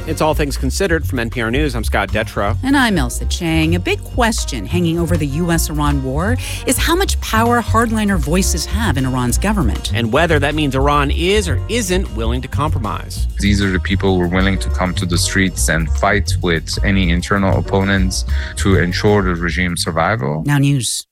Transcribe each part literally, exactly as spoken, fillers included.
It's All Things Considered from N P R News. I'm Scott Detrow. And I'm Elsa Chang. A big question hanging over the U S Iran war is how much power hardliner voices have in Iran's government. And whether that means Iran is or isn't willing to compromise. These are the people who are willing to come to the streets and fight with any internal opponents to ensure the regime's survival. Now News.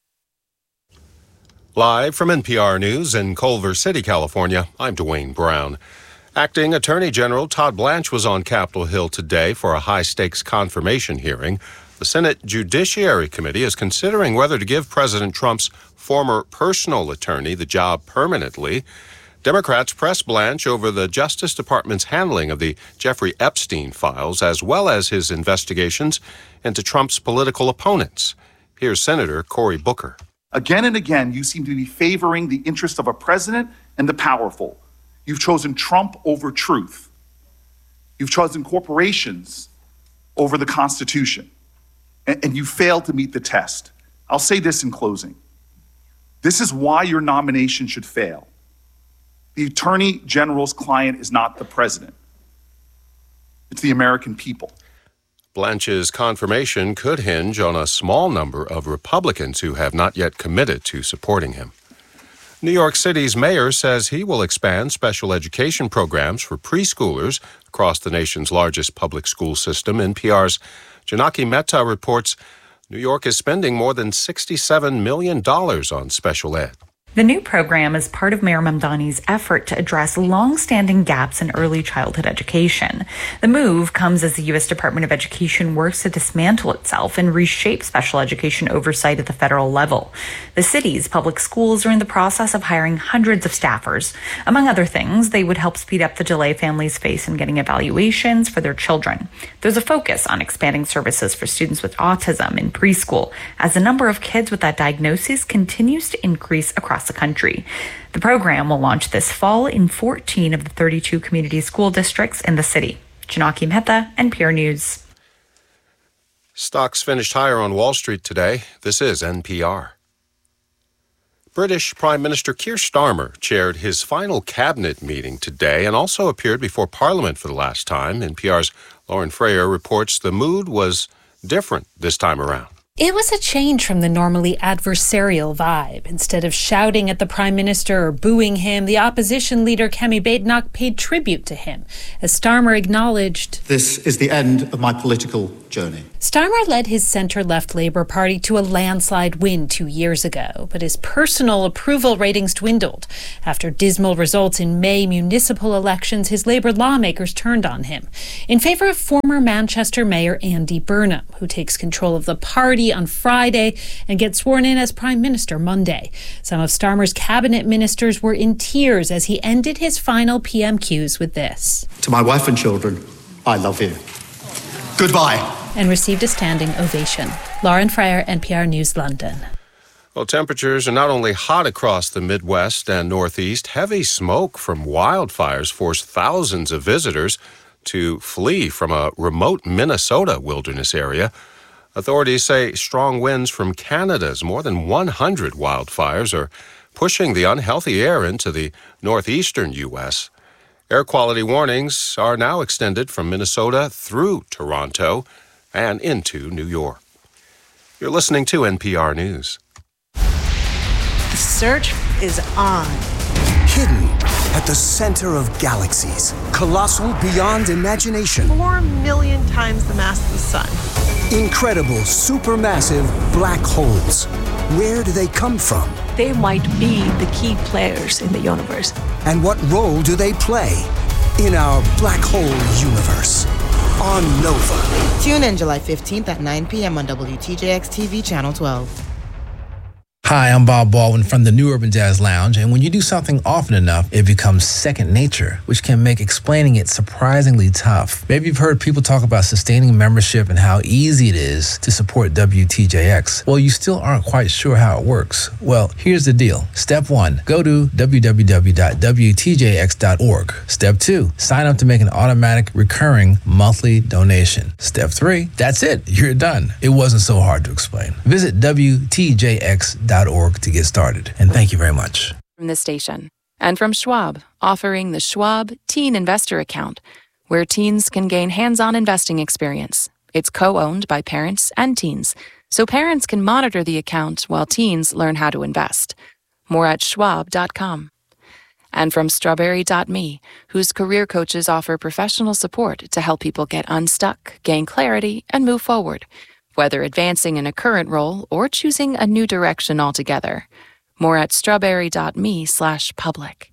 Live from N P R News in Culver City, California, I'm Dwayne Brown. Acting Attorney General Todd Blanche was on Capitol Hill today for a high-stakes confirmation hearing. The Senate Judiciary Committee is considering whether to give President Trump's former personal attorney the job permanently. Democrats press Blanche over the Justice Department's handling of the Jeffrey Epstein files, as well as his investigations into Trump's political opponents. Here's Senator Cory Booker. Again and again, you seem to be favoring the interest of a president and the powerful. You've chosen Trump over truth. You've chosen corporations over the Constitution. And, and you failed to meet the test. I'll say this in closing. This is why your nomination should fail. The Attorney General's client is not the president. It's the American people. Blanche's confirmation could hinge on a small number of Republicans who have not yet committed to supporting him. New York City's mayor says he will expand special education programs for preschoolers across the nation's largest public school system. N P R's Janaki Mehta reports New York is spending more than sixty-seven million dollars on special ed. The new program is part of Mayor Mamdani's effort to address long-standing gaps in early childhood education. The move comes as the U S Department of Education works to dismantle itself and reshape special education oversight at the federal level. The city's public schools are in the process of hiring hundreds of staffers. Among other things, they would help speed up the delay families face in getting evaluations for their children. There's a focus on expanding services for students with autism in preschool, as the number of kids with that diagnosis continues to increase across the country. The program will launch this fall in fourteen of the thirty-two community school districts in the city. Janaki Mehta, N P R News. Stocks finished higher on Wall Street today. This is N P R. British Prime Minister Keir Starmer chaired his final cabinet meeting today and also appeared before Parliament for the last time. N P R's Lauren Freyer reports the mood was different this time around. It was a change from the normally adversarial vibe. Instead of shouting at the prime minister or booing him, the opposition leader Kemi Badenoch paid tribute to him, as Starmer acknowledged, "This is the end of my political journey." Starmer led his centre-left Labour Party to a landslide win two years ago, but his personal approval ratings dwindled. After dismal results in May municipal elections, his Labour lawmakers turned on him in favour of former Manchester Mayor Andy Burnham, who takes control of the party on Friday and gets sworn in as Prime Minister Monday. Some of Starmer's cabinet ministers were in tears as he ended his final P M Qs with this. "To my wife and children, I love you. Goodbye." And received a standing ovation. Lauren Freyer, N P R News, London. Well, temperatures are not only hot across the Midwest and Northeast, heavy smoke from wildfires forced thousands of visitors to flee from a remote Minnesota wilderness area. Authorities say strong winds from Canada's more than one hundred wildfires are pushing the unhealthy air into the northeastern U S. Air quality warnings are now extended from Minnesota through Toronto and into New York. You're listening to N P R News. The search is on. Hidden at the center of galaxies. Colossal beyond imagination. Four million times the mass of the sun. Incredible, supermassive black holes. Where do they come from? They might be the key players in the universe. And what role do they play in our black hole universe? On Nova. Tune in July fifteenth at nine p.m. on W T J X T V Channel twelve. Hi, I'm Bob Baldwin from the New Urban Jazz Lounge, and when you do something often enough, it becomes second nature, which can make explaining it surprisingly tough. Maybe you've heard people talk about sustaining membership and how easy it is to support W T J X. Well, you still aren't quite sure how it works. Well, here's the deal. Step one, go to w w w dot w t j x dot org. Step two, sign up to make an automatic recurring monthly donation. Step three, that's it. You're done. It wasn't so hard to explain. Visit w t j x dot org to get started. And thank you very much. From the station and from Schwab, offering the Schwab Teen Investor Account, where teens can gain hands-on investing experience. It's co-owned by parents and teens, so parents can monitor the account while teens learn how to invest. More at schwab dot com. And from strawberry dot me, whose career coaches offer professional support to help people get unstuck, gain clarity, and move forward, whether advancing in a current role or choosing a new direction altogether. More at strawberry dot me slash public.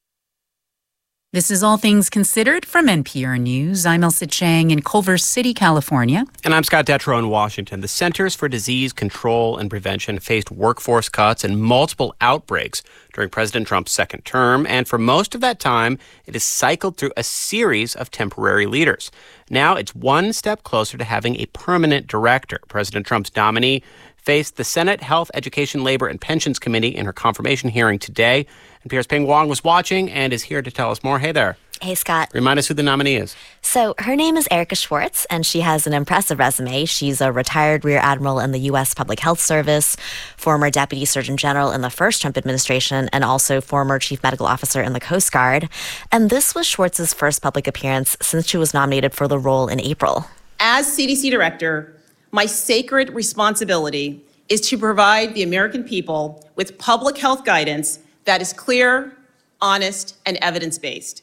This is All Things Considered from N P R News. I'm Elsa Chang in Culver City, California. And I'm Scott Detrow in Washington. The Centers for Disease Control and Prevention faced workforce cuts and multiple outbreaks during President Trump's second term. And for most of that time, it has cycled through a series of temporary leaders. Now it's one step closer to having a permanent director. President Trump's nominee faced the Senate Health, Education, Labor, and Pensions Committee in her confirmation hearing today. N P R's Ping Wong was watching and is here to tell us more. Hey there. Hey, Scott. Remind us who the nominee is. So her name is Erica Schwartz, and she has an impressive resume. She's a retired Rear Admiral in the U S Public Health Service, former Deputy Surgeon General in the first Trump administration, and also former Chief Medical Officer in the Coast Guard. And this was Schwartz's first public appearance since she was nominated for the role in April. As C D C Director, my sacred responsibility is to provide the American people with public health guidance that is clear, honest, and evidence-based.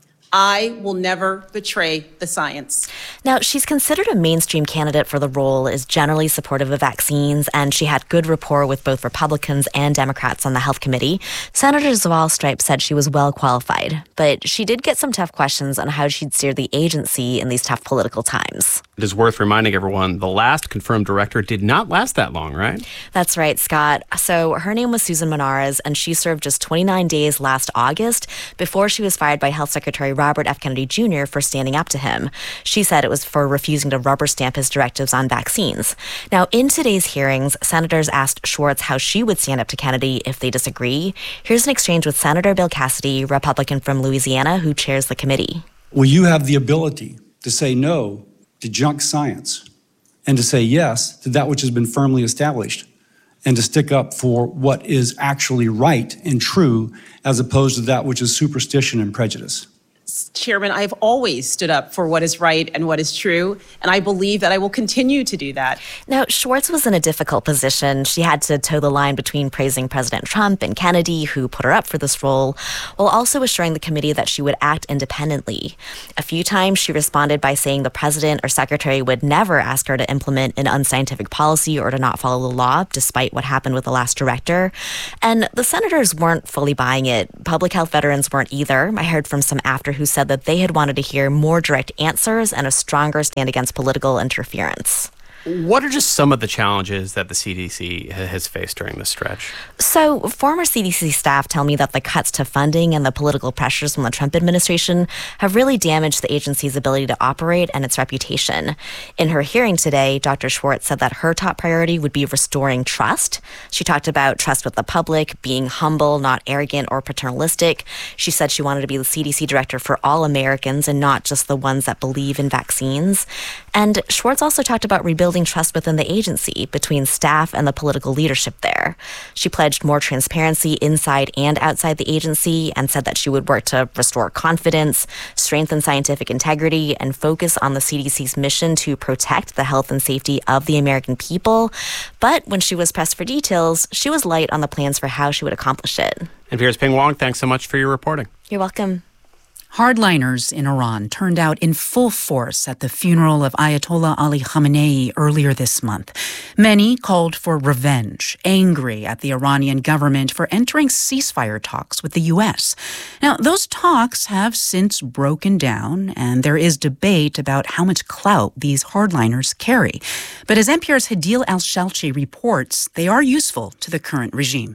I will never betray the science. Now, she's considered a mainstream candidate for the role, is generally supportive of vaccines, and she had good rapport with both Republicans and Democrats on the Health Committee. Senator Zawal Stripe said she was well qualified, but she did get some tough questions on how she'd steer the agency in these tough political times. It is worth reminding everyone the last confirmed director did not last that long, right? That's right, Scott. So her name was Susan Menares, and she served just twenty-nine days last August before she was fired by Health Secretary Robert F. Kennedy Junior for standing up to him. She said it was for refusing to rubber stamp his directives on vaccines. Now, in today's hearings, senators asked Schwartz how she would stand up to Kennedy if they disagree. Here's an exchange with Senator Bill Cassidy, Republican from Louisiana, who chairs the committee. Will you have the ability to say no to junk science and to say yes to that which has been firmly established, and to stick up for what is actually right and true as opposed to that which is superstition and prejudice? Chairman, I've always stood up for what is right and what is true, and I believe that I will continue to do that. Now, Schwartz was in a difficult position. She had to toe the line between praising President Trump and Kennedy, who put her up for this role, while also assuring the committee that she would act independently. A few times she responded by saying the president or secretary would never ask her to implement an unscientific policy or to not follow the law, despite what happened with the last director. And the senators weren't fully buying it. Public health veterans weren't either. I heard from some after who said that they had wanted to hear more direct answers and a stronger stand against political interference. What are just some of the challenges that the C D C has faced during this stretch? So, former C D C staff tell me that the cuts to funding and the political pressures from the Trump administration have really damaged the agency's ability to operate and its reputation. In her hearing today, Doctor Schwartz said that her top priority would be restoring trust. She talked about trust with the public, being humble, not arrogant or paternalistic. She said she wanted to be the C D C director for all Americans and not just the ones that believe in vaccines. And Schwartz also talked about rebuilding trust within the agency between staff and the political leadership there. She pledged more transparency inside and outside the agency and said that she would work to restore confidence, strengthen scientific integrity, and focus on the C D C's mission to protect the health and safety of the American people. But when she was pressed for details, she was light on the plans for how she would accomplish it. And Piers Ping Wong, thanks so much for your reporting. You're welcome. Hardliners in Iran turned out in full force at the funeral of Ayatollah Ali Khamenei earlier this month. Many called for revenge, angry at the Iranian government for entering ceasefire talks with the U S. Now, those talks have since broken down, and there is debate about how much clout these hardliners carry. But as N P R's Hadil Al-Shalchi reports, they are useful to the current regime.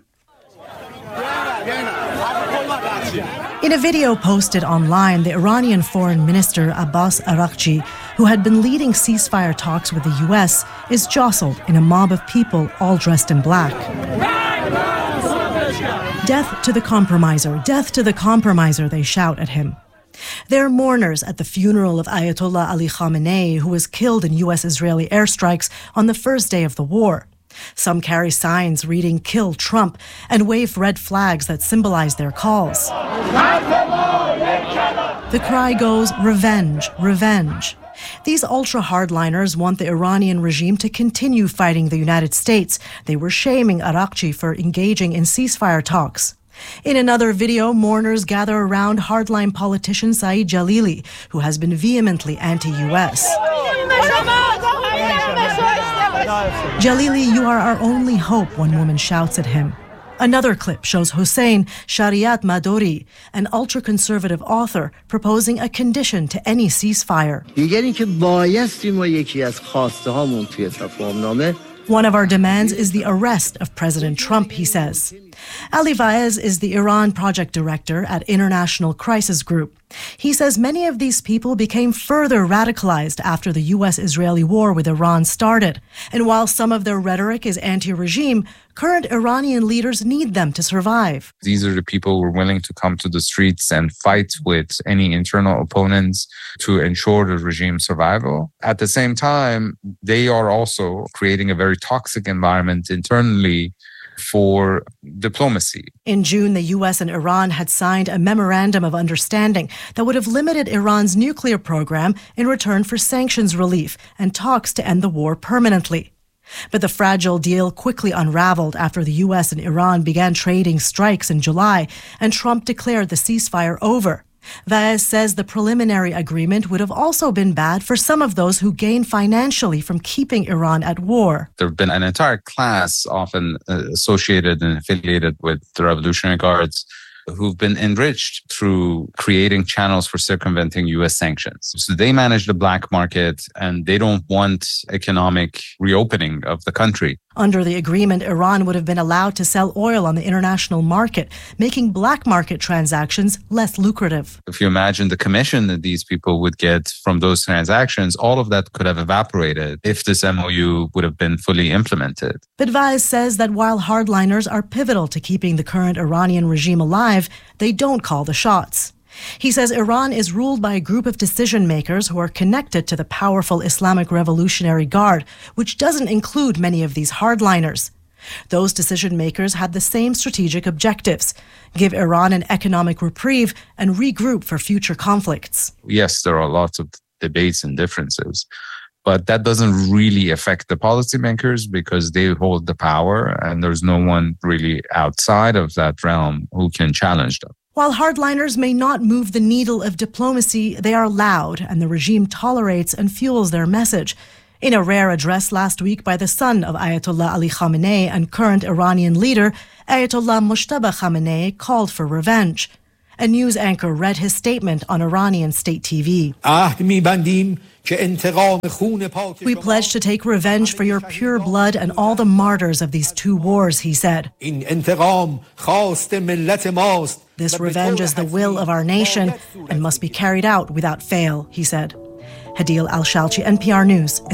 In a video posted online, the Iranian Foreign Minister Abbas Araghchi, who had been leading ceasefire talks with the U S, is jostled in a mob of people all dressed in black. Death to the compromiser, death to the compromiser, they shout at him. They're mourners at the funeral of Ayatollah Ali Khamenei, who was killed in U S-Israeli airstrikes on the first day of the war. Some carry signs reading "Kill Trump" and wave red flags that symbolize their calls. The cry goes, revenge, revenge. These ultra-hardliners want the Iranian regime to continue fighting the United States. They were shaming Araghchi for engaging in ceasefire talks. In another video, mourners gather around hardline politician Saeed Jalili, who has been vehemently anti-U S. Jalili, you are our only hope, one woman shouts at him. Another clip shows Hossein Shariat Madori, an ultra-conservative author, proposing a condition to any ceasefire. One of our demands is the arrest of President Trump, he says. Ali Vaez is the Iran project director at International Crisis Group. He says many of these people became further radicalized after the U S-Israeli war with Iran started. And while some of their rhetoric is anti-regime, current Iranian leaders need them to survive. These are the people who are willing to come to the streets and fight with any internal opponents to ensure the regime's survival. At the same time, they are also creating a very toxic environment internally for diplomacy. In June, the U S and Iran had signed a memorandum of understanding that would have limited Iran's nuclear program in return for sanctions relief and talks to end the war permanently. But the fragile deal quickly unraveled after the U S and Iran began trading strikes in July, and Trump declared the ceasefire over. Vaez says the preliminary agreement would have also been bad for some of those who gain financially from keeping Iran at war. There have been an entire class often associated and affiliated with the Revolutionary Guards who've been enriched through creating channels for circumventing U S sanctions. So they manage the black market, and they don't want economic reopening of the country. Under the agreement, Iran would have been allowed to sell oil on the international market, making black market transactions less lucrative. If you imagine the commission that these people would get from those transactions, all of that could have evaporated if this M O U would have been fully implemented. But Vaez says that while hardliners are pivotal to keeping the current Iranian regime alive, they don't call the shots. He says Iran is ruled by a group of decision makers who are connected to the powerful Islamic Revolutionary Guard, which doesn't include many of these hardliners. Those decision makers had the same strategic objectives: give Iran an economic reprieve and regroup for future conflicts. Yes, there are lots of debates and differences, but that doesn't really affect the policymakers because they hold the power, and there's no one really outside of that realm who can challenge them. While hardliners may not move the needle of diplomacy, they are loud, and the regime tolerates and fuels their message. In a rare address last week by the son of Ayatollah Ali Khamenei and current Iranian leader, Ayatollah Mojtaba Khamenei called for revenge. A news anchor read his statement on Iranian state T V. We pledge to take revenge for your pure blood and all the martyrs of these two wars, he said. This revenge is the will of our nation and must be carried out without fail, he said. Hadil Al-Shalchi, N P R News,